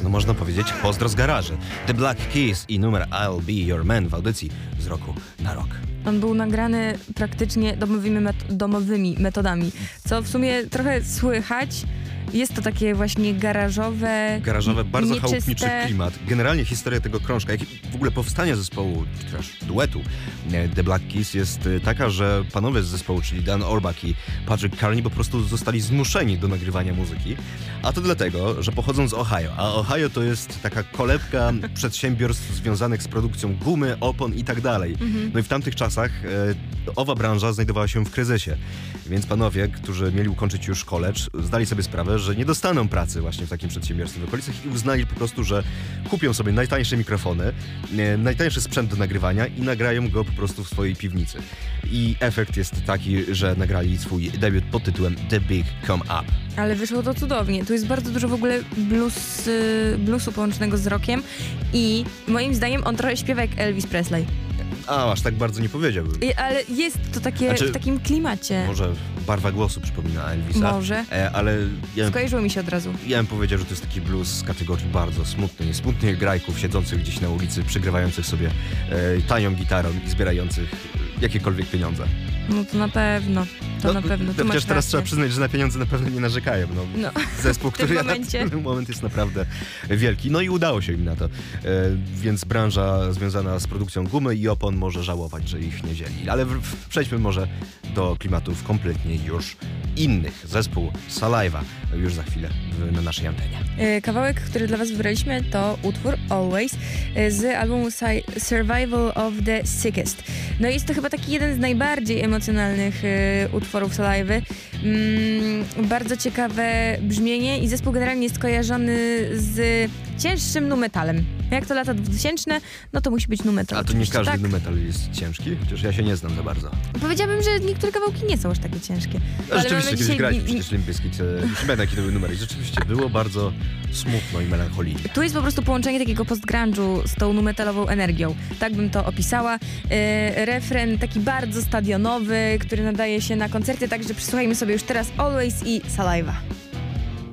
no można powiedzieć, pozdro z garaży. The Black Keys i numer I'll Be Your Man w audycji z roku na rok. On był nagrany praktycznie domowymi metodami, co w sumie trochę słychać. Jest to takie właśnie garażowe, bardzo nieczyste. chałupniczy klimat. Generalnie historia tego krążka, jak w ogóle powstanie zespołu, czy też duetu The Black Keys jest taka, że panowie z zespołu, czyli Dan Orbach i Patrick Carney po prostu zostali zmuszeni do nagrywania muzyki. A to dlatego, że pochodzą z Ohio. A Ohio to jest taka kolebka przedsiębiorstw związanych z produkcją gumy, opon i tak dalej. No i w tamtych czasach owa branża znajdowała się w kryzysie. Więc panowie, którzy mieli ukończyć już college, zdali sobie sprawę, że nie dostaną pracy właśnie w takim przedsiębiorstwie w okolicach i uznali po prostu, że kupią sobie najtańsze mikrofony, najtańszy sprzęt do nagrywania i nagrają go po prostu w swojej piwnicy. I efekt jest taki, że nagrali swój debiut pod tytułem The Big Come Up. Ale wyszło to cudownie. Tu jest bardzo dużo w ogóle bluesu połączonego z rockiem i moim zdaniem on trochę śpiewa jak Elvis Presley. Aż tak bardzo nie powiedziałbym. Ale jest to takie w takim klimacie. Może barwa głosu przypomina Elvisa. Może. Ale skojarzyło mi się od razu. Ja bym powiedział, że to jest taki blues z kategorii bardzo smutnych grajków siedzących gdzieś na ulicy, przygrywających sobie tanią gitarą i zbierających jakiekolwiek pieniądze. No to na pewno. Na pewno. Chociaż teraz trzeba przyznać, że na pieniądze na pewno nie narzekają. No. Zespół, który na ten moment jest naprawdę wielki. No i udało się im na to. Więc branża związana z produkcją gumy i opon może żałować, że ich nie wzięli. Ale przejdźmy może do klimatów kompletnie już innych. Zespół Saliva już za chwilę na naszej antenie. Kawałek, który dla was wybraliśmy, to utwór Always z albumu Survival of the Sickest. No jest to chyba taki jeden z najbardziej emocjonalnych utworów Salivy. Bardzo ciekawe brzmienie i zespół generalnie jest kojarzony z cięższym nu metalem. Jak to lata 2000, no to musi być nu metal. A to nie każdy nu metal jest ciężki? Chociaż ja się nie znam za bardzo. Powiedziałabym, że niektóre kawałki nie są aż takie ciężkie. Ale rzeczywiście, kiedyś graliśmy przecież Limp Bizkit. Już pamiętam, jaki to był numer. I rzeczywiście było bardzo smutno i melancholijnie. Tu jest po prostu połączenie takiego post-grunge'u z tą nu metalową energią. Tak bym to opisała. Refren taki bardzo stadionowy, który nadaje się na koncerty, także przysłuchajmy sobie już teraz Always i Saliva.